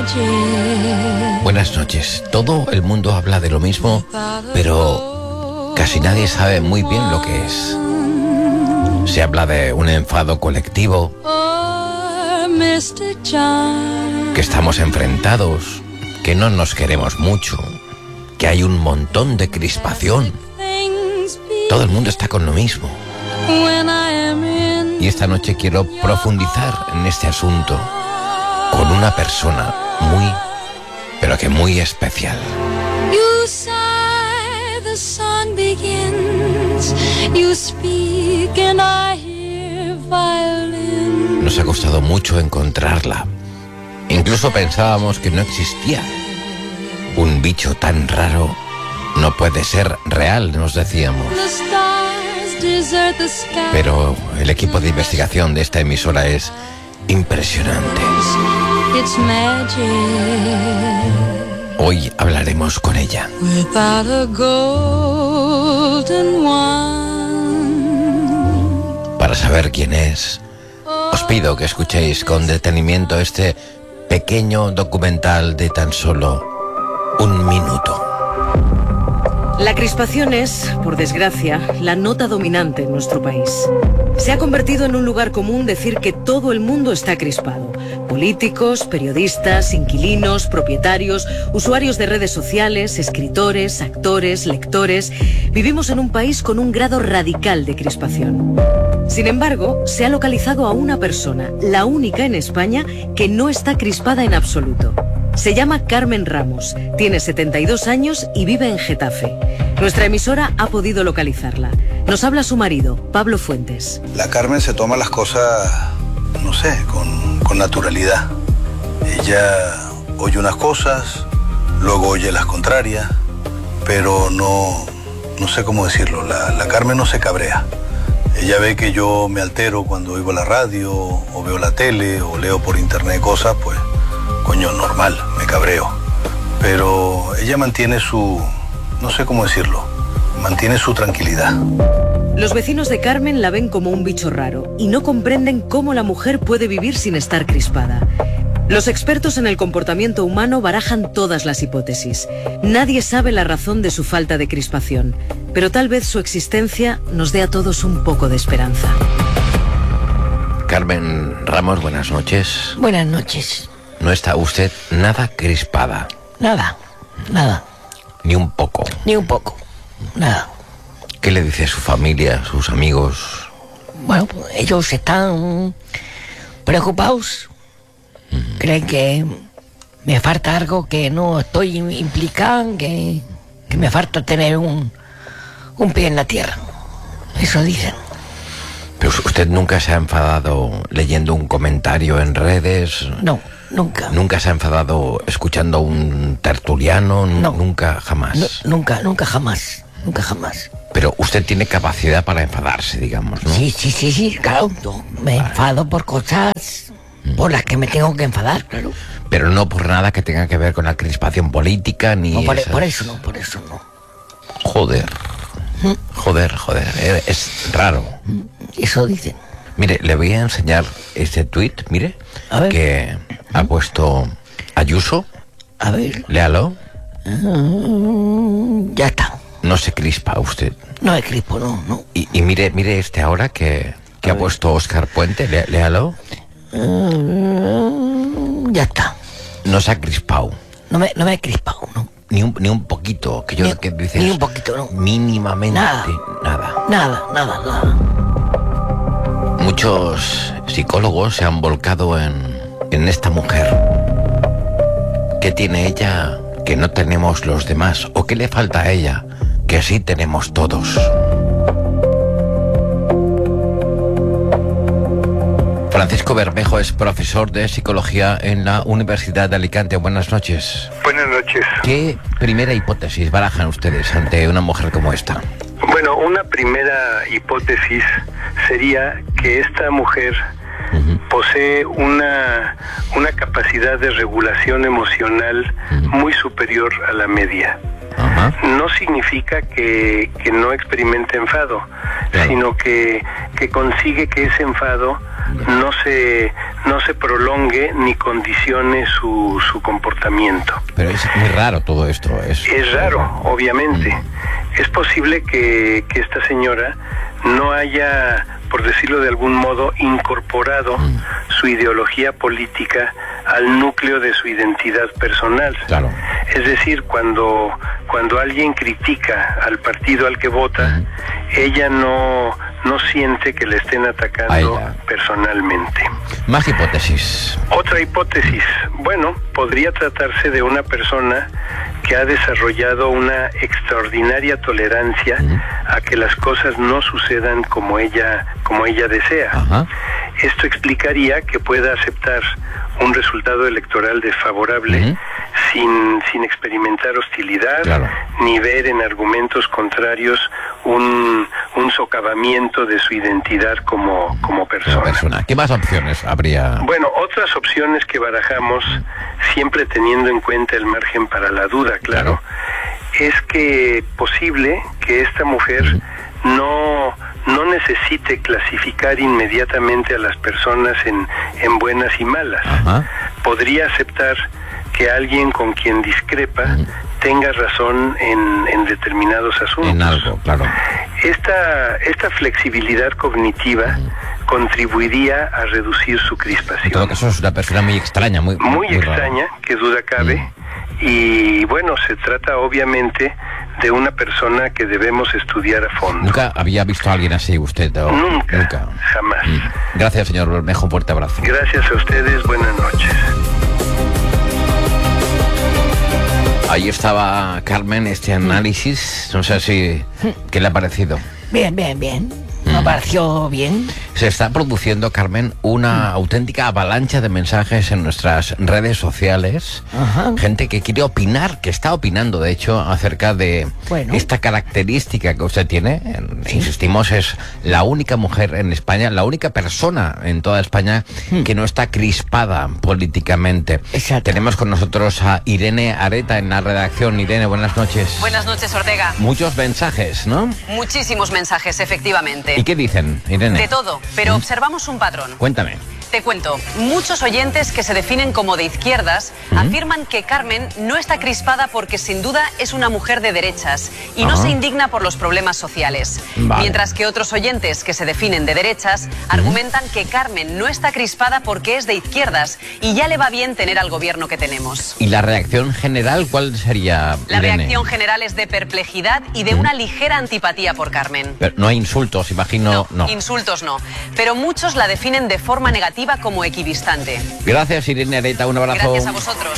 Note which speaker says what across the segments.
Speaker 1: Buenas noches. Todo el mundo habla de lo mismo, pero casi nadie sabe muy bien lo que es. Se habla de un enfado colectivo, que estamos enfrentados, que no nos queremos mucho, que hay un montón de crispación. Todo el mundo está con lo mismo. Y esta noche quiero profundizar en este asunto con una persona muy, pero que muy especial. Nos ha costado mucho encontrarla. Incluso pensábamos que no existía. Un bicho tan raro no puede ser real, nos decíamos. Pero el equipo de investigación de esta emisora es impresionante. Hoy hablaremos con ella. Para saber quién es, os pido que escuchéis con detenimiento este pequeño documental de tan solo un minuto.
Speaker 2: La crispación es, por desgracia, la nota dominante en nuestro país. Se ha convertido en un lugar común decir que todo el mundo está crispado. Políticos, periodistas, inquilinos, propietarios, usuarios de redes sociales, escritores, actores, lectores. Vivimos en un país con un grado radical de crispación. Sin embargo, se ha localizado a una persona, la única en España, que no está crispada en absoluto. Se llama Carmen Ramos, tiene 72 años y vive en Getafe. Nuestra emisora ha podido localizarla. Nos habla su marido, Pablo Fuentes.
Speaker 3: La Carmen se toma las cosas, no sé, con naturalidad. Ella oye unas cosas, luego oye las contrarias, pero no sé cómo decirlo. La Carmen no se cabrea. Ella ve que yo me altero cuando oigo la radio, o veo la tele, o leo por internet cosas, pues, coño, normal, me cabreo. Pero ella mantiene su, no sé cómo decirlo, mantiene su tranquilidad.
Speaker 2: Los vecinos de Carmen la ven como un bicho raro y no comprenden cómo la mujer puede vivir sin estar crispada. Los expertos en el comportamiento humano barajan todas las hipótesis. Nadie sabe la razón de su falta de crispación, pero tal vez su existencia nos dé a todos un poco de esperanza.
Speaker 1: Carmen Ramos, buenas noches.
Speaker 4: Buenas noches.
Speaker 1: ¿No está usted nada crispada?
Speaker 4: Nada, nada.
Speaker 1: Ni un poco.
Speaker 4: Ni un poco, nada.
Speaker 1: ¿Qué le dice a su familia, sus amigos?
Speaker 4: Bueno, pues ellos están preocupados. Creen que me falta algo, que no estoy implicado, que me falta tener un pie en la tierra. Eso dicen.
Speaker 1: ¿Pero usted nunca se ha enfadado leyendo un comentario en redes?
Speaker 4: No, nunca.
Speaker 1: ¿Nunca se ha enfadado escuchando a un tertuliano?
Speaker 4: No.
Speaker 1: Nunca, jamás.
Speaker 4: No, nunca jamás. Nunca jamás.
Speaker 1: Pero usted tiene capacidad para enfadarse, digamos, ¿no?
Speaker 4: Sí, claro. Yo me enfado por cosas por las que me tengo que enfadar, claro.
Speaker 1: Pero no por nada que tenga que ver con la crispación política ni...
Speaker 4: No, por
Speaker 1: esas...
Speaker 4: eso no.
Speaker 1: Joder, es raro.
Speaker 4: Eso dicen.
Speaker 1: Mire, le voy a enseñar este tuit, mire,
Speaker 4: A ver.
Speaker 1: que ha puesto Ayuso.
Speaker 4: A ver.
Speaker 1: Léalo.
Speaker 4: Ya está.
Speaker 1: No se crispa usted.
Speaker 4: No es crispo, no.
Speaker 1: Y mire este ahora que ha puesto Óscar Puente, léalo.
Speaker 4: Ya está.
Speaker 1: No se ha crispado.
Speaker 4: No me he crispado, ¿no?
Speaker 1: Ni un poquito, que yo que dices...
Speaker 4: Ni un poquito, no.
Speaker 1: Mínimamente.
Speaker 4: Nada.
Speaker 1: Muchos psicólogos se han volcado en esta mujer. ¿Qué tiene ella que no tenemos los demás? ¿O qué le falta a ella que sí tenemos todos? Francisco Bermejo es profesor de psicología en la Universidad de Alicante. Buenas noches.
Speaker 5: Buenas noches.
Speaker 1: ¿Qué primera hipótesis barajan ustedes ante una mujer como esta?
Speaker 5: Bueno, una primera hipótesis sería que esta mujer posee una capacidad de regulación emocional muy superior a la media.
Speaker 1: Ajá.
Speaker 5: No significa que no experimente enfado,
Speaker 1: claro,
Speaker 5: sino que consigue que ese enfado no se no se prolongue ni condicione su comportamiento.
Speaker 1: Pero es muy raro todo esto.
Speaker 5: Es raro, obviamente. Es posible que esta señora no haya, por decirlo de algún modo, incorporado su ideología política al núcleo de su identidad personal.
Speaker 1: Claro.
Speaker 5: Es decir, cuando alguien critica al partido al que vota, ella no siente que le estén atacando personalmente.
Speaker 1: Más hipótesis.
Speaker 5: Otra hipótesis, bueno, podría tratarse de una persona que ha desarrollado una extraordinaria tolerancia a que las cosas no sucedan como ella desea.
Speaker 1: Ajá.
Speaker 5: Esto explicaría que pueda aceptar un resultado electoral desfavorable sin experimentar hostilidad,
Speaker 1: claro,
Speaker 5: ni ver en argumentos contrarios un socavamiento de su identidad como persona.
Speaker 1: ¿Qué más opciones habría?
Speaker 5: Bueno, otras opciones que barajamos, siempre teniendo en cuenta el margen para la duda, claro, es que posible que esta mujer no necesite clasificar inmediatamente a las personas en buenas y malas.
Speaker 1: Ajá.
Speaker 5: Podría aceptar que alguien con quien discrepa tenga razón en determinados asuntos.
Speaker 1: En algo, claro.
Speaker 5: Esta flexibilidad cognitiva contribuiría a reducir su crispación.
Speaker 1: En todo caso es una persona muy extraña, muy
Speaker 5: extraña,
Speaker 1: rara.
Speaker 5: que duda cabe. Y bueno, se trata obviamente de una persona que debemos estudiar a fondo.
Speaker 1: ¿Nunca había visto a alguien así usted?
Speaker 5: Nunca, jamás.
Speaker 1: Gracias, señor Bermejo, un fuerte abrazo.
Speaker 5: Gracias a ustedes, buenas noches.
Speaker 1: Ahí estaba Carmen, este análisis, no sé si... ¿Qué le ha parecido?
Speaker 4: Bien. Me pareció bien.
Speaker 1: Se está produciendo, Carmen, una auténtica avalancha de mensajes en nuestras redes sociales.
Speaker 4: Ajá.
Speaker 1: Gente que quiere opinar, que está opinando, de hecho, acerca de esta característica que usted tiene. Insistimos, es la única mujer en España, la única persona en toda España que no está crispada políticamente.
Speaker 4: Exacto.
Speaker 1: Tenemos con nosotros a Irene Areta en la redacción. Irene, buenas noches.
Speaker 6: Buenas noches, Ortega.
Speaker 1: Muchos mensajes, ¿no?
Speaker 6: Muchísimos mensajes, efectivamente.
Speaker 1: ¿Y qué dicen, Irene?
Speaker 6: De todo, pero observamos un patrón.
Speaker 1: Cuéntame.
Speaker 6: Te cuento, muchos oyentes que se definen como de izquierdas afirman que Carmen no está crispada porque sin duda es una mujer de derechas y no se indigna por los problemas sociales.
Speaker 1: Vale.
Speaker 6: Mientras que otros oyentes que se definen de derechas argumentan que Carmen no está crispada porque es de izquierdas y ya le va bien tener al gobierno que tenemos.
Speaker 1: ¿Y la reacción general cuál sería,
Speaker 6: La
Speaker 1: Irene?
Speaker 6: reacción general es de perplejidad y de una ligera antipatía por Carmen.
Speaker 1: Pero no hay insultos, imagino. No.
Speaker 6: Insultos no. Pero muchos la definen de forma negativa como equidistante.
Speaker 1: Gracias, Irene Areta, un abrazo.
Speaker 6: Gracias a vosotros.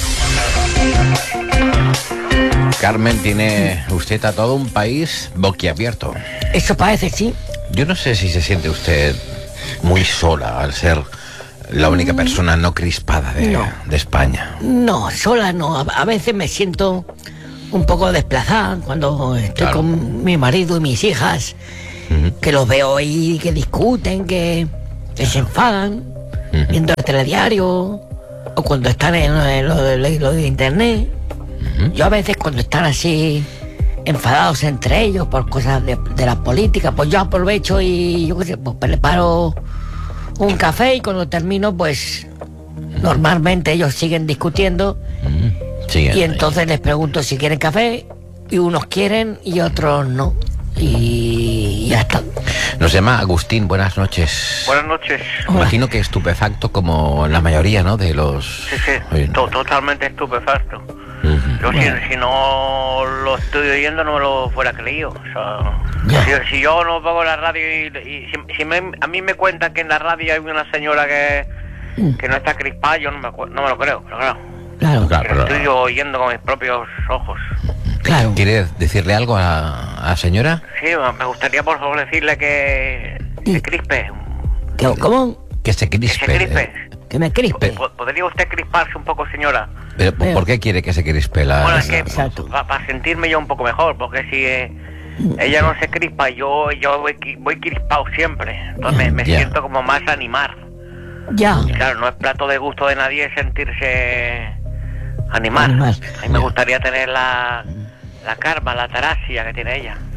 Speaker 1: Carmen, tiene usted a todo un país boquiabierto.
Speaker 4: Eso parece, sí.
Speaker 1: Yo no sé si se siente usted muy sola al ser la única persona no crispada de España.
Speaker 4: No, sola no. A veces me siento un poco desplazada cuando estoy con mi marido y mis hijas, que los veo ahí, que discuten, que se enfadan, viendo el telediario, o cuando están en lo de internet. Yo a veces cuando están así enfadados entre ellos por cosas de la política, pues yo aprovecho y yo qué sé, pues preparo un café y cuando termino, pues normalmente ellos siguen discutiendo y entonces les pregunto si quieren café y unos quieren y otros no. Y ya está.
Speaker 1: Nos llama Agustín, buenas noches.
Speaker 7: Buenas noches.
Speaker 1: Imagino que estupefacto como la mayoría, ¿no? De los...
Speaker 7: Sí, totalmente estupefacto. Yo si no lo estoy oyendo no me lo fuera creído. O sea, si yo no pongo la radio y a mí me cuentan que en la radio hay una señora que no está crispada, yo no me lo creo, pero
Speaker 4: Claro.
Speaker 7: lo estoy oyendo con mis propios ojos.
Speaker 4: Claro.
Speaker 1: ¿Quiere decirle algo a la señora?
Speaker 7: Sí, me gustaría por favor decirle que se crispe.
Speaker 4: ¿Cómo?
Speaker 1: Que se crispe.
Speaker 7: Que se crispe.
Speaker 4: Que me crispe.
Speaker 7: ¿Podría usted crisparse un poco, señora?
Speaker 1: Pero, ¿por qué quiere que se crispe la...?
Speaker 7: Bueno, es que
Speaker 4: Exacto.
Speaker 7: para sentirme yo un poco mejor, porque si ella no se crispa, yo voy crispado siempre. Entonces me siento como más animar.
Speaker 4: Ya.
Speaker 7: Y claro, no es plato de gusto de nadie sentirse animar. A mí me gustaría tener la karma, la tarasia que tiene ella.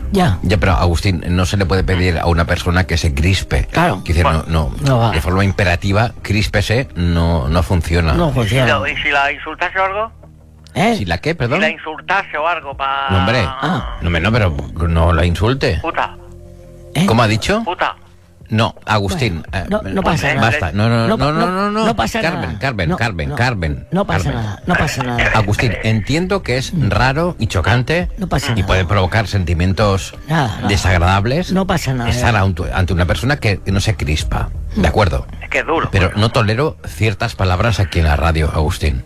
Speaker 4: Ya.
Speaker 1: Ya, pero Agustín, no se le puede pedir a una persona que se crispe.
Speaker 4: Claro.
Speaker 1: Que dice, no,
Speaker 4: va.
Speaker 1: de forma imperativa, críspese, no funciona.
Speaker 4: No funciona.
Speaker 7: ¿Y si la insultase o algo?
Speaker 1: ¿Si la qué, perdón?
Speaker 7: Si la insultase o algo para...
Speaker 1: No, hombre. No, pero no la insulte.
Speaker 7: Puta.
Speaker 1: ¿Cómo ha dicho?
Speaker 7: Puta.
Speaker 1: No, Agustín.
Speaker 4: No pasa nada.
Speaker 1: Basta. No.
Speaker 4: No pasa nada.
Speaker 1: Carmen.
Speaker 4: No pasa nada. No pasa nada.
Speaker 1: Agustín, entiendo que es raro y chocante.
Speaker 4: No pasa
Speaker 1: y
Speaker 4: nada.
Speaker 1: puede provocar sentimientos
Speaker 4: Nada.
Speaker 1: desagradables.
Speaker 4: No pasa nada.
Speaker 1: Estar ante una persona que no se crispa. De acuerdo.
Speaker 7: Es que es duro.
Speaker 1: Pero no tolero ciertas palabras aquí en la radio, Agustín.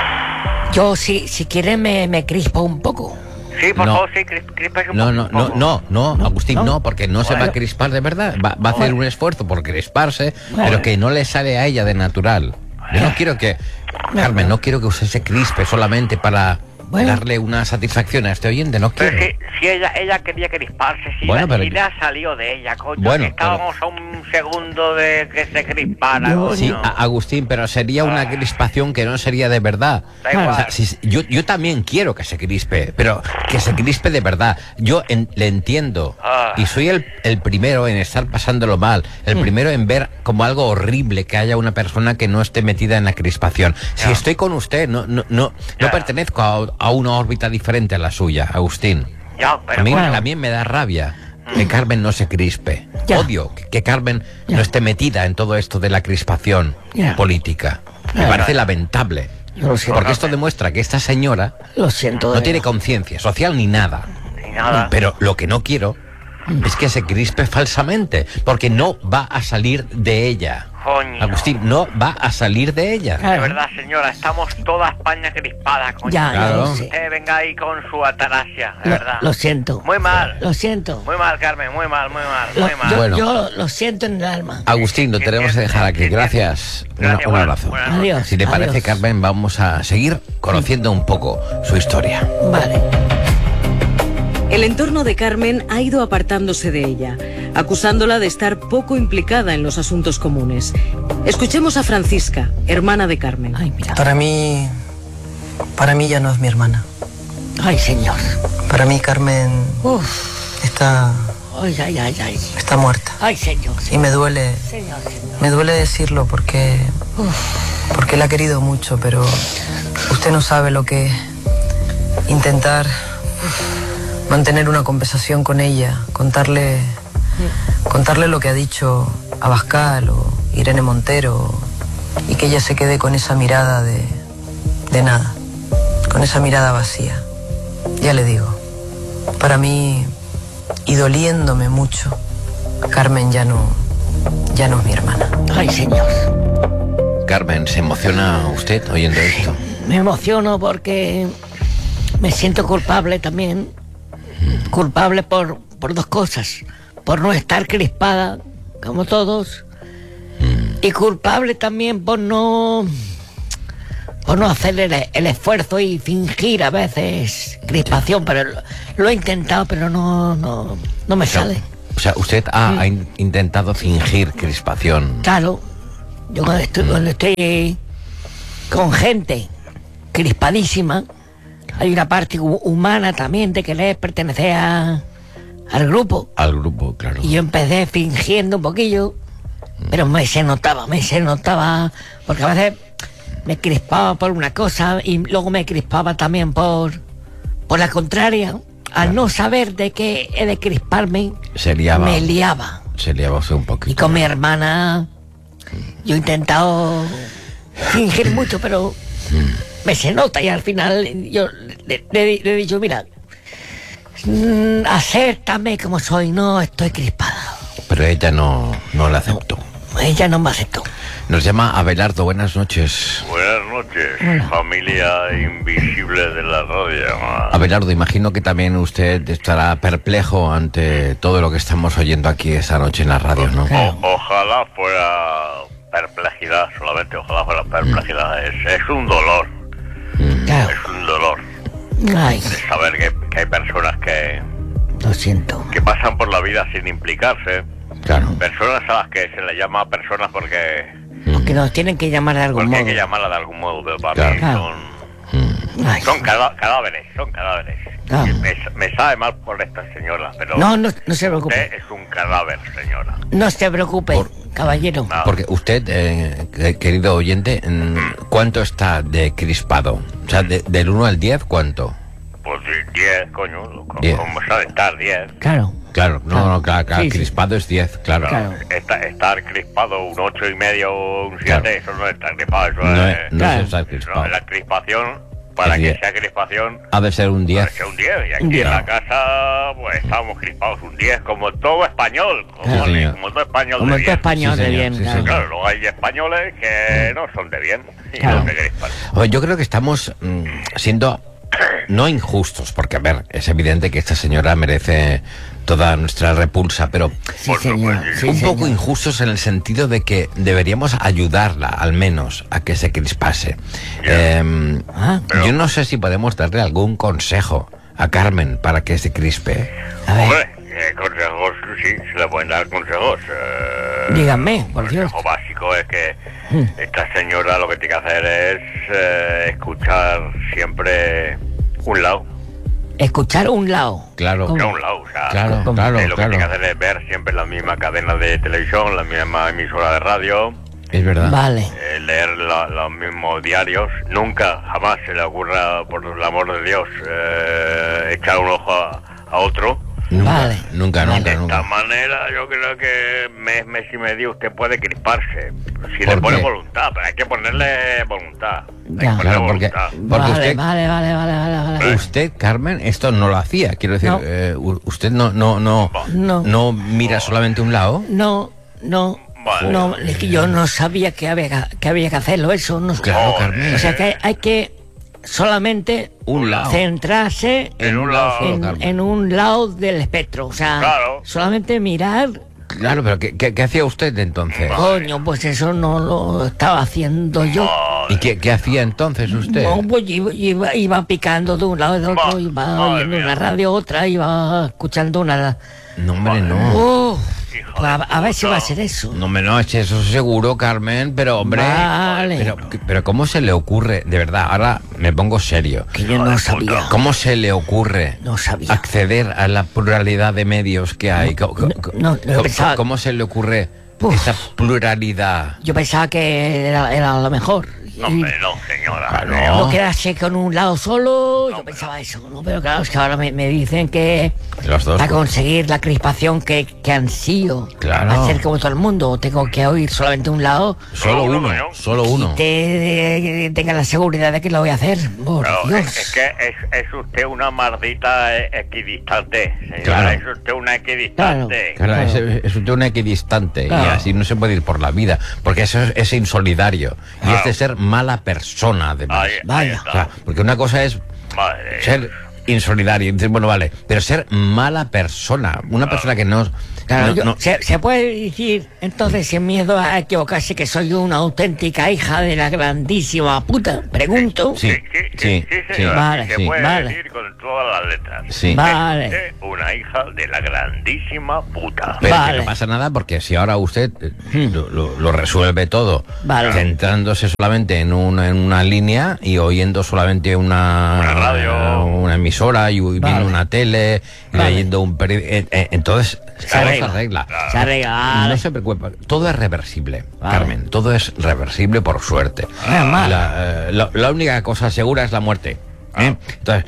Speaker 4: Yo, si quieres, me crispo un poco.
Speaker 7: Sí, por
Speaker 1: No.
Speaker 7: favor, sí, críspese un poco.
Speaker 1: No, Agustín,
Speaker 4: no.
Speaker 1: no, porque no se va a
Speaker 4: Bueno.
Speaker 1: crispar de verdad. Va a hacer un esfuerzo por crisparse, pero que no le sale a ella de natural. Yo no quiero que, Carmen, no quiero que usted se crispe solamente para darle una satisfacción a este oyente, no quiero.
Speaker 7: Pero si ella quería crisparse, si le ha salido de ella, coño,
Speaker 1: Bueno,
Speaker 7: que estábamos a un segundo de que se crispara,
Speaker 1: Sí,
Speaker 7: coño.
Speaker 1: Agustín, pero sería una crispación que no sería de verdad.
Speaker 7: Da igual.
Speaker 1: O sea, yo también quiero que se crispe, pero que se crispe de verdad. Yo le entiendo y soy el primero en estar pasándolo mal, el primero en ver como algo horrible que haya una persona que no esté metida en la crispación. Si estoy con usted, no pertenezco a una órbita diferente a la suya, Agustín.
Speaker 7: Ya, pero
Speaker 1: A mí
Speaker 7: bueno.
Speaker 1: también me da rabia que Carmen no se crispe.
Speaker 4: Ya.
Speaker 1: Odio que Carmen no esté metida en todo esto de la crispación política. Me parece lamentable.
Speaker 4: Yo lo siento.
Speaker 1: Porque esto demuestra que esta señora
Speaker 4: Lo siento.
Speaker 1: no tiene conciencia social ni nada.
Speaker 7: Ni nada.
Speaker 1: Pero lo que no quiero es que se crispe falsamente, porque no va a salir de ella.
Speaker 7: Coño.
Speaker 1: Agustín, no va a salir de ella.
Speaker 7: De verdad, señora, estamos toda España crispada, coño.
Speaker 4: Ya,
Speaker 1: Claro.
Speaker 4: lo sé.
Speaker 7: Usted venga ahí con su ataraxia, de verdad.
Speaker 4: Lo siento.
Speaker 7: Muy mal.
Speaker 4: Lo siento.
Speaker 7: Muy mal, Carmen, muy mal.
Speaker 1: Bueno.
Speaker 4: Yo lo siento en el alma.
Speaker 1: Agustín, lo tenemos que dejar aquí. Gracias.
Speaker 7: Gracias,
Speaker 1: Un abrazo.
Speaker 7: buenas noches.
Speaker 4: Adiós.
Speaker 1: Si te parece,
Speaker 4: adiós.
Speaker 1: Carmen, vamos a seguir conociendo un poco su historia.
Speaker 4: Vale.
Speaker 2: El entorno de Carmen ha ido apartándose de ella, acusándola de estar poco implicada en los asuntos comunes. Escuchemos a Francisca, hermana de Carmen.
Speaker 4: Ay, mira.
Speaker 8: Para mí ya no es mi hermana.
Speaker 4: Ay, señor.
Speaker 8: Para mí Carmen
Speaker 4: Uf.
Speaker 8: está
Speaker 4: Ay.
Speaker 8: muerta.
Speaker 4: Ay, señor.
Speaker 8: Y me duele decirlo porque la he querido mucho, pero usted no sabe lo que es intentar mantener una conversación con ella, contarle lo que ha dicho Abascal o Irene Montero, y que ella se quede con esa mirada de nada, con esa mirada vacía. Ya le digo, para mí, y doliéndome mucho, Carmen ya no es mi hermana.
Speaker 4: Ay, señor.
Speaker 1: Carmen, ¿se emociona usted oyendo esto?
Speaker 4: Me emociono porque me siento culpable también. Culpable por dos cosas. Por no estar crispada, como todos. Y culpable también por no hacer el esfuerzo y fingir a veces crispación. Pero lo he intentado, pero no me sale.
Speaker 1: O sea, usted ha intentado fingir crispación.
Speaker 4: Claro. Yo cuando estoy con gente crispadísima, hay una parte humana también de querer pertenecer al grupo.
Speaker 1: Al grupo, claro.
Speaker 4: Y yo empecé fingiendo un poquillo, pero se notaba, porque a veces me crispaba por una cosa y luego me crispaba también por la contraria. Al no saber de qué he de crisparme, me liaba.
Speaker 1: Se liaba usted un poquito.
Speaker 4: Y con mi hermana, yo he intentado fingir mucho, pero se nota, y al final yo le he dicho, mira, acéptame como soy, no estoy crispada.
Speaker 1: Pero ella no la aceptó.
Speaker 4: Ella no me aceptó.
Speaker 1: Nos llama Abelardo, buenas noches.
Speaker 9: Buenas noches, familia invisible de la radio.
Speaker 1: Abelardo, imagino que también usted estará perplejo ante todo lo que estamos oyendo aquí esta noche en la radio, ¿no?
Speaker 9: Ojalá fuera perplejidad, solamente ojalá fuera perplejidad. Es un dolor.
Speaker 4: Claro.
Speaker 9: Es un dolor.
Speaker 4: Ay,
Speaker 9: De saber que hay personas que
Speaker 4: lo siento.
Speaker 9: pasan por la vida sin implicarse.
Speaker 1: Claro.
Speaker 9: Personas a las que se les llama personas porque
Speaker 4: Porque nos tienen que llamar de algún
Speaker 9: hay
Speaker 4: modo.
Speaker 9: que llamarlas de algún modo, pero para
Speaker 1: Claro.
Speaker 9: mí
Speaker 4: Claro.
Speaker 9: son
Speaker 4: Ay.
Speaker 9: Son cadáveres.
Speaker 4: Ah.
Speaker 9: Me sabe mal por esta señora, pero...
Speaker 4: No se preocupe.
Speaker 9: Usted es un cadáver, señora.
Speaker 4: No se preocupe, caballero.
Speaker 9: No.
Speaker 1: Porque usted, querido oyente, ¿cuánto está de crispado? O sea, del 1 al 10, ¿cuánto?
Speaker 9: Pues 10, coño.
Speaker 1: 10.
Speaker 9: Como sabe estar 10.
Speaker 4: Claro.
Speaker 1: Claro, claro,
Speaker 4: Sí,
Speaker 1: crispado es 10, claro.
Speaker 4: Claro.
Speaker 9: Estar crispado un 8,5 o un 7,
Speaker 1: Claro.
Speaker 9: eso no es estar crispado, eso
Speaker 1: No
Speaker 9: es...
Speaker 1: es
Speaker 4: Claro.
Speaker 1: estar crispado.
Speaker 9: La crispación, para
Speaker 1: Es
Speaker 9: que
Speaker 1: 10.
Speaker 9: sea crispación,
Speaker 1: Ha de ser un 10.
Speaker 9: puede ser un 10. Y aquí
Speaker 4: Un 10.
Speaker 9: en la casa, pues estamos crispados un 10, como todo español.
Speaker 1: Sí, señor.
Speaker 9: Como todo español
Speaker 4: Como
Speaker 9: de
Speaker 4: el
Speaker 9: bien.
Speaker 4: español
Speaker 1: Sí,
Speaker 4: de
Speaker 1: señor,
Speaker 4: bien.
Speaker 1: sí,
Speaker 4: claro.
Speaker 1: señor.
Speaker 9: Claro, luego hay españoles que no son de bien y
Speaker 4: Claro.
Speaker 9: no se crispan.
Speaker 1: Oye, yo creo que estamos siendo no injustos, porque a ver, es evidente que esta señora merece toda nuestra repulsa, pero
Speaker 4: Sí, señor. Sí,
Speaker 1: un poco
Speaker 4: señor.
Speaker 1: injustos en el sentido de que deberíamos ayudarla, al menos, a que se crispase. Yo no sé si podemos darle algún consejo a Carmen para que se crispe.
Speaker 4: A ver,
Speaker 9: Hombre, consejos, sí, se le pueden dar consejos.
Speaker 4: díganme, por Dios.
Speaker 9: El consejo básico es que esta señora lo que tiene que hacer es escuchar siempre un lado.
Speaker 4: Escuchar un lado.
Speaker 1: Claro.
Speaker 4: ¿Cómo?
Speaker 9: A un lado, o sea,
Speaker 1: Claro,
Speaker 4: ¿cómo?
Speaker 1: claro,
Speaker 9: lo que
Speaker 1: claro.
Speaker 9: tiene que hacer es ver siempre la misma cadena de televisión, la misma emisora de radio,
Speaker 1: Es verdad.
Speaker 4: Vale.
Speaker 9: leer los mismos diarios. Nunca, jamás se le ocurra, por el amor de Dios, echar un ojo a otro.
Speaker 1: Nunca,
Speaker 4: Vale.
Speaker 1: nunca,
Speaker 9: De
Speaker 1: nunca,
Speaker 9: esta
Speaker 1: nunca.
Speaker 9: manera yo creo que mes y medio usted puede crisparse. Si
Speaker 1: ¿Por
Speaker 9: le pone
Speaker 1: qué?
Speaker 9: voluntad, pero hay que ponerle voluntad. Hay que
Speaker 4: Ya.
Speaker 9: ponerle
Speaker 1: Claro, porque
Speaker 9: voluntad.
Speaker 4: Vale,
Speaker 1: usted,
Speaker 4: vale.
Speaker 1: usted, Carmen, esto no lo hacía. Quiero decir,
Speaker 4: No.
Speaker 1: usted
Speaker 4: No.
Speaker 1: no mira solamente un lado.
Speaker 4: No.
Speaker 9: Vale.
Speaker 4: No, es que yo no sabía que había que hacerlo eso. No,
Speaker 1: Claro, Carmen.
Speaker 4: O sea que hay que solamente
Speaker 1: Un lado.
Speaker 4: centrarse
Speaker 9: En un lado.
Speaker 1: solo, Carmen.
Speaker 4: en un lado del espectro. O sea,
Speaker 9: Claro.
Speaker 4: solamente mirar.
Speaker 1: Claro, pero ¿qué hacía usted entonces?
Speaker 4: Coño, pues eso no lo estaba haciendo yo.
Speaker 1: ¿Y qué hacía entonces usted?
Speaker 4: No, pues iba picando de un lado y de otro, iba
Speaker 9: Madre
Speaker 4: oyendo
Speaker 9: mía.
Speaker 4: una radio, otra, iba escuchando una...
Speaker 1: No, hombre, no.
Speaker 9: Hijo
Speaker 4: Pues
Speaker 9: de
Speaker 4: a ver si
Speaker 9: puta.
Speaker 4: va a ser eso.
Speaker 1: No me noche, eso seguro, Carmen, pero hombre.
Speaker 4: Vale.
Speaker 1: Pero ¿cómo se le ocurre? De verdad, ahora me pongo serio.
Speaker 4: Que yo no sabía.
Speaker 1: ¿Cómo se le ocurre
Speaker 4: No sabía.
Speaker 1: acceder a la pluralidad de medios que hay?
Speaker 4: No, pensaba-
Speaker 1: ¿Cómo se le ocurre
Speaker 4: Uf.
Speaker 1: esa pluralidad?
Speaker 4: Yo pensaba que era lo mejor.
Speaker 9: No, hombre, no, señora.
Speaker 1: Ah,
Speaker 9: no.
Speaker 1: no.
Speaker 4: No quedarse con un lado solo, yo pensaba eso, ¿no? Pero claro, es que ahora me dicen que
Speaker 1: Los dos.
Speaker 4: para conseguir la crispación que ansío,
Speaker 1: Claro.
Speaker 4: hacer como todo el mundo, tengo que oír solamente un lado
Speaker 1: Solo uno,
Speaker 9: ¿no?
Speaker 1: solo uno.
Speaker 4: tenga la seguridad de que lo voy a hacer. Por
Speaker 9: Pero
Speaker 4: Dios.
Speaker 9: es que es usted una maldita equidistante, señora.
Speaker 1: Claro.
Speaker 9: Es usted una equidistante.
Speaker 1: Claro,
Speaker 4: Claro.
Speaker 1: es usted una equidistante
Speaker 4: Claro.
Speaker 1: y así no se puede ir por la vida, porque eso es insolidario y
Speaker 9: Claro.
Speaker 1: es de ser mala persona, además.
Speaker 9: Ahí
Speaker 4: Vaya.
Speaker 1: O
Speaker 9: está.
Speaker 1: sea, porque una cosa es
Speaker 9: Madre.
Speaker 1: ser insolidario, y dices, bueno, vale, pero ser mala persona, una persona que no...
Speaker 4: Claro,
Speaker 1: no-
Speaker 4: yo-
Speaker 1: no-
Speaker 4: se puede decir entonces sin miedo a equivocarse que soy una auténtica hija de la grandísima puta. Pregunto.
Speaker 1: Sí, sí,
Speaker 9: señora.
Speaker 4: Vale,
Speaker 9: se
Speaker 4: sí,
Speaker 9: puede
Speaker 4: vale.
Speaker 9: decir con todas las letras.
Speaker 1: Sí.
Speaker 4: Vale.
Speaker 9: Es una hija de la grandísima puta.
Speaker 1: Pero
Speaker 4: Vale.
Speaker 1: que no pasa nada porque si ahora usted lo resuelve todo,
Speaker 4: Vale.
Speaker 1: centrándose solamente en una línea y oyendo solamente una
Speaker 9: radio.
Speaker 1: una emisora y viendo
Speaker 4: Vale.
Speaker 1: una tele y
Speaker 4: Vale.
Speaker 1: leyendo un periódico, entonces
Speaker 4: Se arregla.
Speaker 1: todo se arregla.
Speaker 4: Se arregla, vale.
Speaker 1: No se preocupe, todo es reversible,
Speaker 4: Vale.
Speaker 1: Carmen, todo es reversible por suerte.
Speaker 4: Menos mal.
Speaker 1: La única cosa segura es la muerte. Entonces,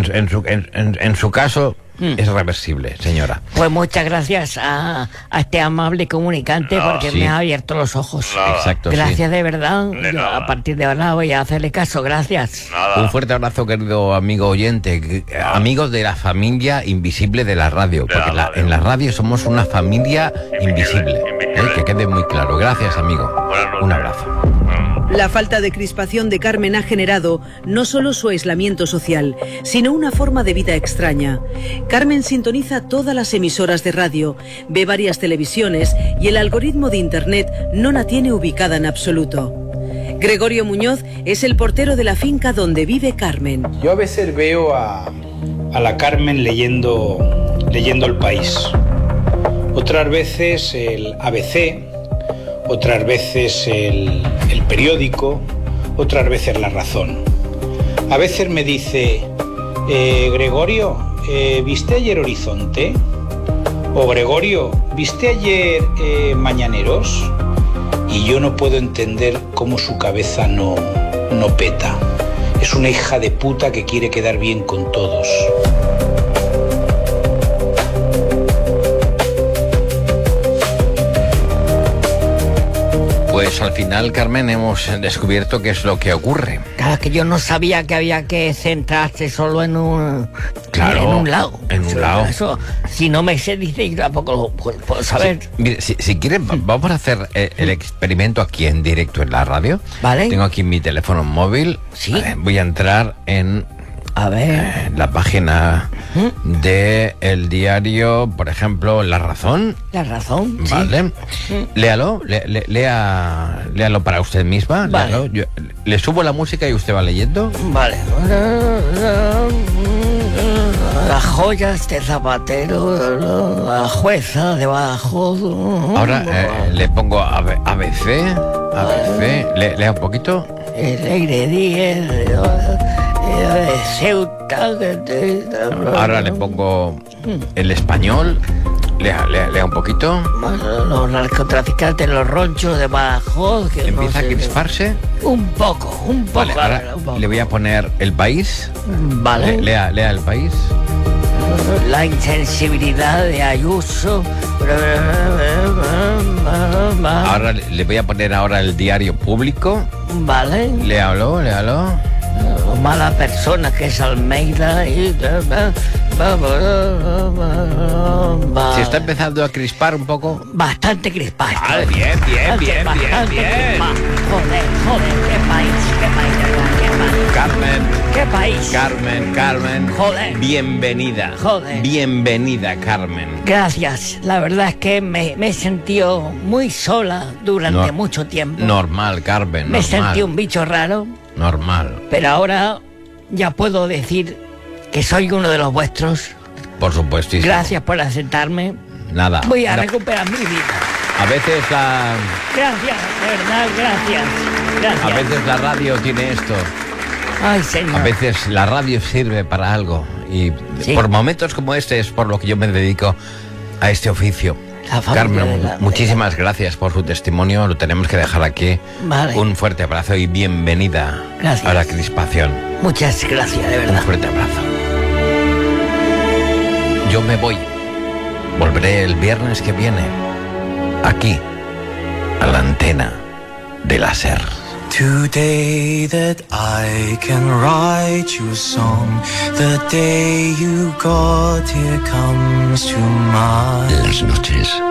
Speaker 1: en su caso, es reversible, señora.
Speaker 4: Pues muchas gracias a este amable comunicante porque
Speaker 1: sí.
Speaker 4: me ha abierto los ojos.
Speaker 9: Nada.
Speaker 1: Exacto,
Speaker 4: Gracias de verdad.
Speaker 9: De
Speaker 4: Yo
Speaker 9: nada.
Speaker 4: a partir de ahora voy a hacerle caso. Gracias.
Speaker 9: Nada.
Speaker 1: Un fuerte abrazo, querido amigo oyente, amigos de la familia invisible de la radio,
Speaker 9: De
Speaker 1: porque
Speaker 9: la radio.
Speaker 1: en la radio somos una familia invisible,
Speaker 9: invisible.
Speaker 1: que quede muy claro. Gracias, amigo.
Speaker 9: Buenas noches.
Speaker 1: Un abrazo.
Speaker 2: La falta de crispación de Carmen ha generado no solo su aislamiento social, sino una forma de vida extraña. Carmen sintoniza todas las emisoras de radio, ve varias televisiones y el algoritmo de Internet no la tiene ubicada en absoluto. Gregorio Muñoz es el portero de la finca donde vive Carmen.
Speaker 10: Yo a veces veo a la Carmen leyendo El País. Otras veces el ABC, otras veces el periódico, otras veces La Razón. A veces me dice, Gregorio, ¿viste ayer Horizonte? O Gregorio, ¿viste ayer Mañaneros? Y yo no puedo entender cómo su cabeza no peta. Es una hija de puta que quiere quedar bien con todos.
Speaker 1: Pues al final, Carmen, hemos descubierto qué es lo que ocurre.
Speaker 4: Claro, que yo no sabía que había que centrarse solo en un...
Speaker 1: Claro,
Speaker 4: en un lado.
Speaker 1: en un lado.
Speaker 4: Eso, si no me se dice, yo tampoco lo puedo saber.
Speaker 1: Sí, mire, si quieren, vamos a hacer el experimento aquí en directo en la radio.
Speaker 4: Vale.
Speaker 1: Tengo aquí mi teléfono móvil.
Speaker 4: Sí.
Speaker 1: Voy a entrar en...
Speaker 4: A ver.
Speaker 1: La página de el diario, por ejemplo, La Razón.
Speaker 4: La Razón,
Speaker 1: Vale.
Speaker 4: sí.
Speaker 1: Léalo, léalo para usted misma.
Speaker 4: Vale.
Speaker 1: Léalo. Le subo la música y usted va leyendo.
Speaker 4: Vale. Las joyas de Zapatero, la jueza de Badajoz.
Speaker 1: Ahora le pongo ABC. Lea un poquito.
Speaker 4: El aire 10. Ceuta.
Speaker 1: Ahora le pongo el español. Lea un poquito.
Speaker 4: Los narcotraficantes, los ronchos de Badajoz. Que
Speaker 1: Empieza
Speaker 4: no sé,
Speaker 1: a crisparse.
Speaker 4: Un poco.
Speaker 1: Vale, ahora le voy a poner el país.
Speaker 4: Vale.
Speaker 1: Lea el país.
Speaker 4: La insensibilidad de Ayuso.
Speaker 1: Ahora le voy a poner ahora el diario Público.
Speaker 4: Vale.
Speaker 1: Léalo.
Speaker 4: Mala persona que es Almeida.
Speaker 1: Se está empezando a crispar un poco.
Speaker 4: Bastante crispado.
Speaker 1: Ah, bien.
Speaker 4: Joder, qué país.
Speaker 1: Carmen.
Speaker 4: Joder.
Speaker 1: Bienvenida.
Speaker 4: Joder.
Speaker 1: Bienvenida, Carmen.
Speaker 4: Gracias. La verdad es que me he sentido muy sola durante mucho tiempo.
Speaker 1: Normal, Carmen.
Speaker 4: Me
Speaker 1: normal.
Speaker 4: sentí un bicho raro.
Speaker 1: Normal.
Speaker 4: Pero ahora ya puedo decir que soy uno de los vuestros.
Speaker 1: Por supuesto.
Speaker 4: Gracias por aceptarme.
Speaker 1: Nada.
Speaker 4: Voy a recuperar mi vida.
Speaker 1: A veces
Speaker 4: Gracias, de verdad, gracias.
Speaker 1: A veces la radio tiene esto.
Speaker 4: Ay, señor.
Speaker 1: A veces la radio sirve para algo. Y
Speaker 4: Sí.
Speaker 1: por momentos como este es por lo que yo me dedico a este oficio. Carmen, muchísimas gracias por su testimonio. Lo tenemos que dejar aquí.
Speaker 4: Vale.
Speaker 1: Un fuerte abrazo y bienvenida
Speaker 4: Gracias.
Speaker 1: a la crispación.
Speaker 4: Muchas gracias, de
Speaker 1: Un
Speaker 4: verdad.
Speaker 1: fuerte abrazo. Yo me voy. Volveré el viernes que viene. Aquí, a la antena de la SER.
Speaker 11: Today that I can write you a song, the day you got here comes to mind.
Speaker 12: Las noches